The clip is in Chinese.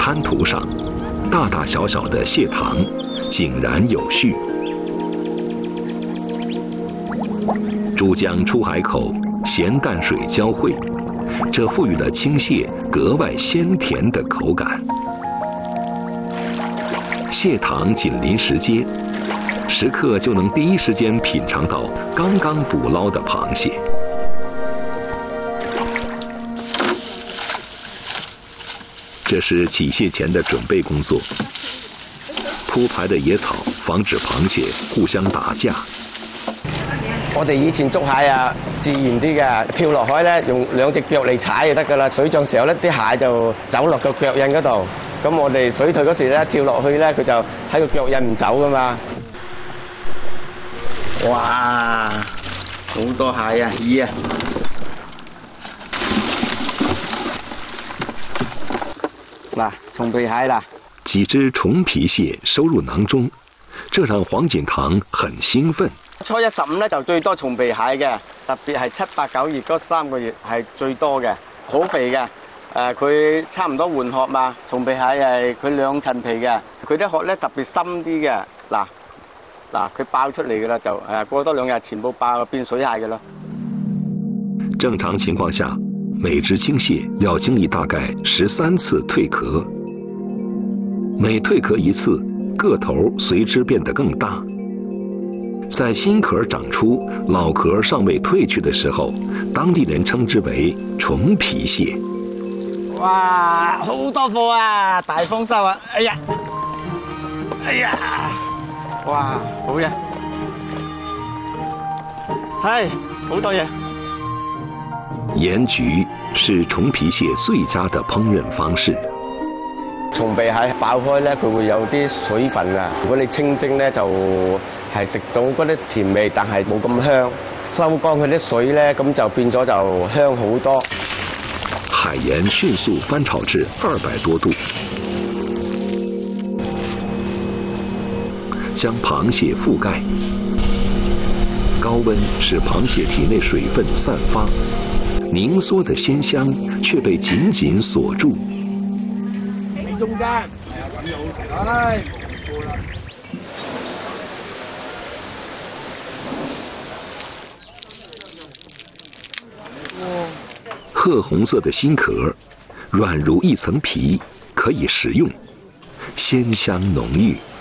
滩涂上，大大小小的蟹塘井然有序。珠江出海口咸淡水交汇，这赋予了青蟹格外鲜甜的口感。蟹塘紧邻石阶，食客就能第一时间品尝到刚刚捕捞的螃蟹。这是起蟹前的准备工作，铺排的野草防止螃蟹互相打架。 我哋以前捉蟹啊，自然啲嘅，跳落海咧，用2隻腳嚟踩就得噶啦。水漲時候咧，啲蟹就走落個腳印嗰度。咁我哋水退嗰時咧，跳落去咧，佢就喺個腳印唔走噶嘛。哇，好多蟹啊！咦啊！嗱，重皮蟹啦， 几只重皮蟹收入囊中，这让黄锦堂很興奮。 初1、15咧就最多重皮蟹嘅，特別係7、8、9月嗰3個月係最多嘅，好肥嘅。佢差唔多換殼嘛，重皮蟹係佢2層皮嘅，佢啲殼咧特別深啲嘅。嗱，佢爆出嚟嘅啦，就過多2日全部爆變水蟹嘅咯。 正常情況下，每只青蟹要經歷大概13次蜕殼，每蜕殼一次，個頭隨之變得更大。在新殼長出、老殼尚未褪去的時候，當地人稱之為重皮蟹。 哇，好多貨啊！大豐收啊！哎呀，哇，好嘢，係好多嘢。 鹽焗是重皮蟹最佳的烹飪方式。 重皮蟹爆開咧，佢會有啲水分啊。如果你清蒸咧，就係食到嗰啲甜味，但係冇咁香。收乾佢啲水咧，咁就變咗就香好多。 海鹽迅速翻炒至200多度，將螃蟹覆蓋。高溫使螃蟹體內水分散發，凝縮的鮮香卻被緊緊鎖住。 中間，係。 褐紅色的新殼，軟如一層皮，可以食用，鮮香濃郁。